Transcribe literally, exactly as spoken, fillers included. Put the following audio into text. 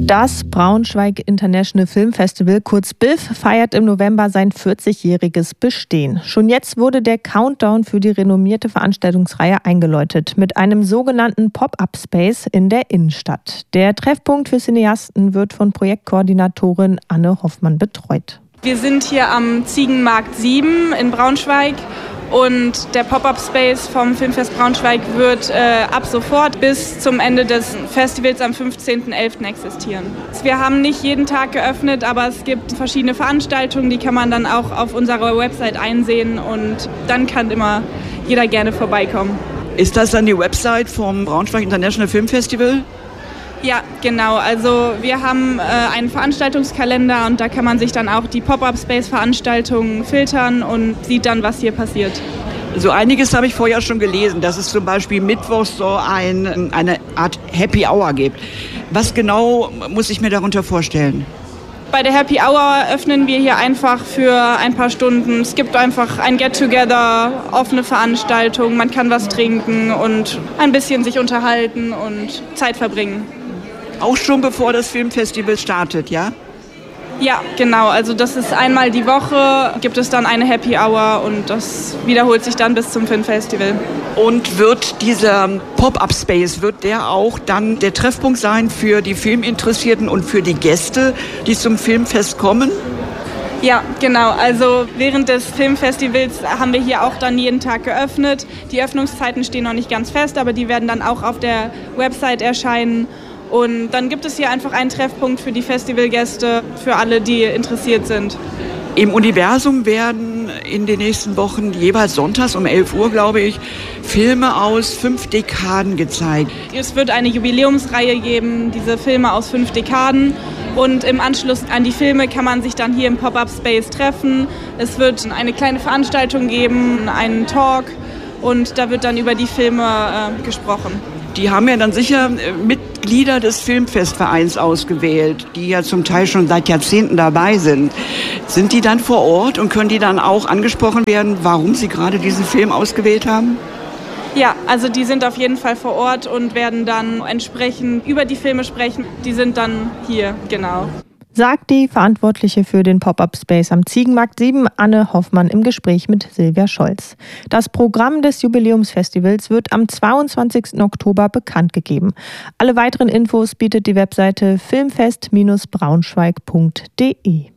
Das Braunschweig International Film Festival, kurz B I F, feiert im November sein vierzigjähriges Bestehen. Schon jetzt wurde der Countdown für die renommierte Veranstaltungsreihe eingeläutet mit einem sogenannten Pop-up-Space in der Innenstadt. Der Treffpunkt für Cineasten wird von Projektkoordinatorin Anne Hoffmann betreut. Wir sind hier am Ziegenmarkt sieben in Braunschweig. Und der Pop-Up-Space vom Filmfest Braunschweig wird äh, ab sofort bis zum Ende des Festivals am fünfzehnten elften existieren. Wir haben nicht jeden Tag geöffnet, aber es gibt verschiedene Veranstaltungen, die kann man dann auch auf unserer Website einsehen und dann kann immer jeder gerne vorbeikommen. Ist das dann die Website vom Braunschweig International Film Festival? Ja, genau. Also wir haben äh, einen Veranstaltungskalender und da kann man sich dann auch die Pop-Up-Space-Veranstaltungen filtern und sieht dann, was hier passiert. So einiges habe ich vorher schon gelesen, dass es zum Beispiel mittwochs so ein, eine Art Happy Hour gibt. Was genau muss ich mir darunter vorstellen? Bei der Happy Hour öffnen wir hier einfach für ein paar Stunden. Es gibt einfach ein Get-Together, offene Veranstaltung, man kann was trinken und ein bisschen sich unterhalten und Zeit verbringen. Auch schon bevor das Filmfestival startet, ja? Ja, genau. Also das ist einmal die Woche, gibt es dann eine Happy Hour und das wiederholt sich dann bis zum Filmfestival. Und wird dieser Pop-Up-Space, wird der auch dann der Treffpunkt sein für die Filminteressierten und für die Gäste, die zum Filmfest kommen? Ja, genau. Also während des Filmfestivals haben wir hier auch dann jeden Tag geöffnet. Die Öffnungszeiten stehen noch nicht ganz fest, aber die werden dann auch auf der Website erscheinen. Und dann gibt es hier einfach einen Treffpunkt für die Festivalgäste, für alle, die interessiert sind. Im Universum werden in den nächsten Wochen jeweils sonntags um elf Uhr, glaube ich, Filme aus fünf Dekaden gezeigt. Es wird eine Jubiläumsreihe geben, diese Filme aus fünf Dekaden. Und im Anschluss an die Filme kann man sich dann hier im Pop-Up-Space treffen. Es wird eine kleine Veranstaltung geben, einen Talk und da wird dann über die Filme äh, gesprochen. Die haben ja dann sicher Mitglieder des Filmfestvereins ausgewählt, die ja zum Teil schon seit Jahrzehnten dabei sind. Sind die dann vor Ort und können die dann auch angesprochen werden, warum sie gerade diesen Film ausgewählt haben? Ja, also die sind auf jeden Fall vor Ort und werden dann entsprechend über die Filme sprechen. Die sind dann hier, genau. Sagt die Verantwortliche für den Pop-Up-Space am Ziegenmarkt sieben, Anne Hoffmann, im Gespräch mit Silvia Scholz. Das Programm des Jubiläumsfestivals wird am zweiundzwanzigsten Oktober bekannt gegeben. Alle weiteren Infos bietet die Webseite filmfest Bindestrich braunschweig punkt de.